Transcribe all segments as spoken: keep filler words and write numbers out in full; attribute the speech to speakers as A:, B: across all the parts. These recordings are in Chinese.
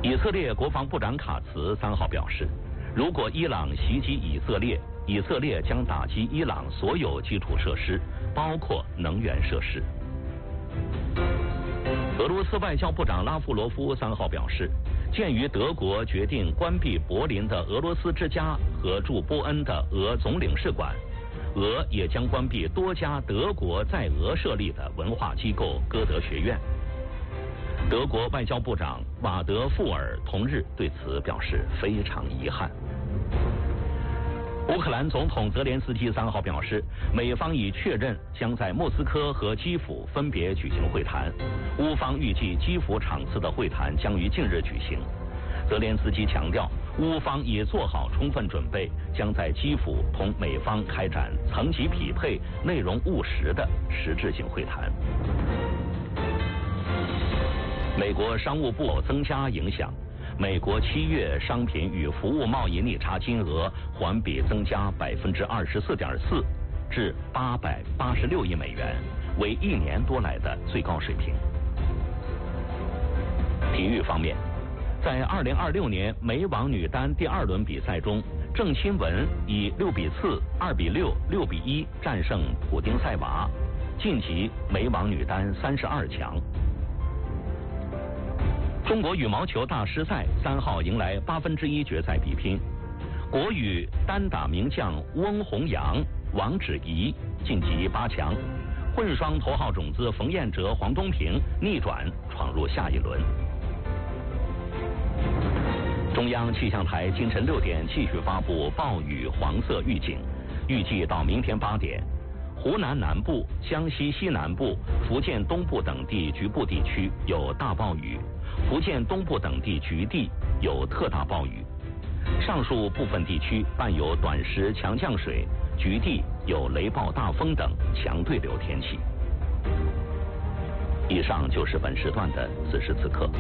A: 以色列国防部长卡茨三号表示，如果伊朗袭击以色列，以色列将打击伊朗所有基础设施，包括能源设施。俄罗斯外交部长拉夫罗夫三号表示，鉴于德国决定关闭柏林的俄罗斯之家和驻波恩的俄总领事馆，俄也将关闭多家德国在俄设立的文化机构歌德学院。德国外交部长瓦德富尔同日对此表示非常遗憾。乌克兰总统泽连斯基三号表示，美方已确认将在莫斯科和基辅分别举行会谈，乌方预计基辅场次的会谈将于近日举行。泽连斯基强调，乌方已做好充分准备，将在基辅同美方开展层级匹配、内容务实的实质性会谈。美国商务部增加影响，美国七月商品与服务贸易逆差金额环比增加百分之二十四点四，至八百八十六亿美元，为一年多来的最高水平。体育方面，在二零二六年美网女单第二轮比赛中，郑钦文以六比四、二比六、六比一战胜普丁塞娃，晋级美网女单三十二强。中国羽毛球大师赛三号迎来八分之一决赛比拼，国羽单打名将翁宏阳、王芷怡晋级八强，混双头号种子冯彦哲、黄东萍逆转闯入下一轮。中央气象台今晨六点继续发布暴雨黄色预警，预计到明天八点，湖南南部、江西西南部、福建东部等地局部地区有大暴雨，福建东部等地局地有特大暴雨，上述部分地区伴有短时强降水，局地有雷暴大风等强对流天气。以上就是本时段的此时此刻。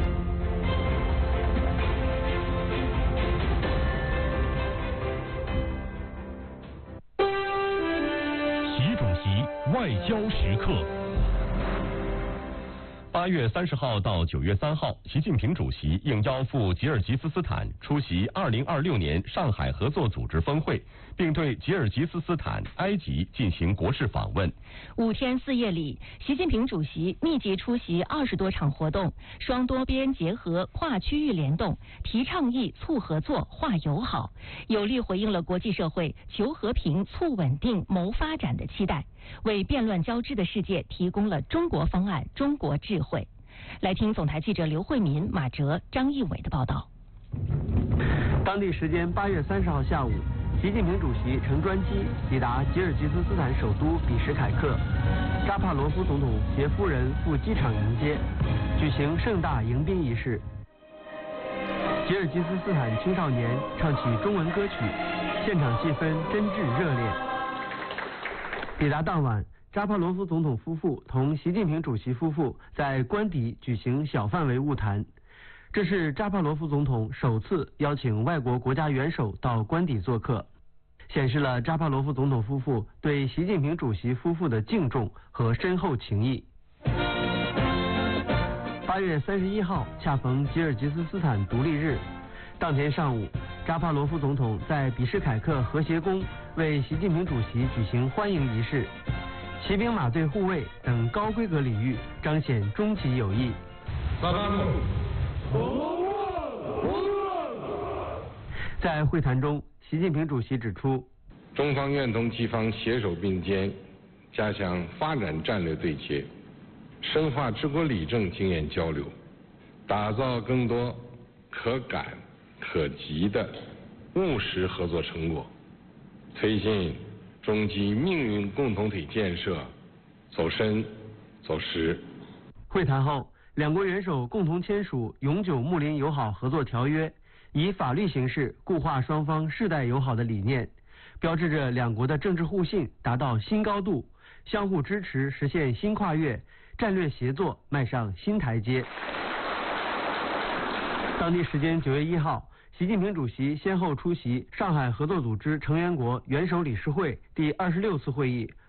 B: 习主席外交时刻。八月三十号到九月三号，习近平主席应邀赴吉尔吉斯斯坦出席二零二六年上海合作组织峰会，并对吉尔吉斯斯坦、埃及进行国事访问。
C: 五天四夜里，习近平主席密集出席二十多场活动，双多边结合、跨区域联动，提倡议、促合作、化友好，有力回应了国际社会求和平、促稳定、谋发展的期待，为变乱交织的世界提供了中国方案、中国智慧。来听总台记者刘慧民、马哲、张义伟的报道。
D: 当地时间八月三十号下午，习近平主席乘专机抵达吉尔吉斯斯坦首都比什凯克，扎帕罗夫总统携夫人赴机场迎接，举行盛大迎宾仪式。吉尔吉斯斯坦青少年唱起中文歌曲，现场气氛真挚热烈。抵达当晚，扎帕罗夫总统夫妇同习近平主席夫妇在官邸举行小范围晤谈，这是扎帕罗夫总统首次邀请外国国家元首到官邸做客，显示了扎帕罗夫总统夫妇对习近平主席夫妇的敬重和深厚情谊。八月三十一号恰逢吉尔吉斯斯坦独立日，当天上午，扎帕罗夫总统在比什凯克和谐宫为习近平主席举行欢迎仪式，骑兵马队护卫等高规格礼遇，彰显中吉友谊。在会谈中，习近平主席指出，
E: 中方愿同西方携手并肩，加强发展战略对接，深化治国理政经验交流，打造更多可感可及的务实合作成果，推进中吉命运共同体建设走深走实。
D: 会谈后，两国元首共同签署永久睦邻友好合作条约，以法律形式固化双方世代友好的理念，标志着两国的政治互信达到新高度，相互支持实现新跨越，战略协作迈上新台阶。当地时间九月一号，习近平主席先后出席上海合作组织成员国元首理事会第二十六次会议